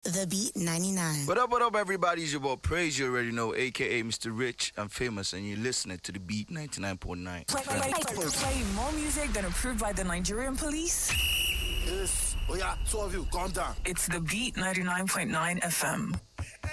The Beat 99. What up, everybody? It's your boy Praise, you already know, aka Mr. Rich. I'm famous, and you're listening to The Beat 99.9. Play more music than approved by the Nigerian police? Yes. Oh yeah, two of you, calm down. It's The Beat 99.9 FM.